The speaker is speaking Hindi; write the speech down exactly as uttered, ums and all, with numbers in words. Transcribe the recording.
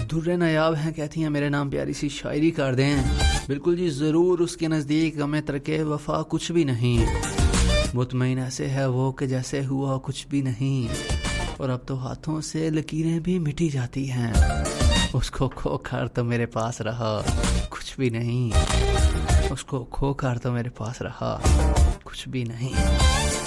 दुर्रे नायाब हैं, कहती हैं मेरे नाम प्यारी सी शायरी कर दें। बिल्कुल जी ज़रूर, उसके नज़दीक हमें तरके वफा कुछ भी नहीं। मुतमईन ऐसे है वो कि जैसे हुआ कुछ भी नहीं। और अब तो हाथों से लकीरें भी मिटी जाती हैं। उसको खो कर तो मेरे पास रहा कुछ भी नहीं। उसको खो कर तो मेरे पास रहा कुछ भी नहीं।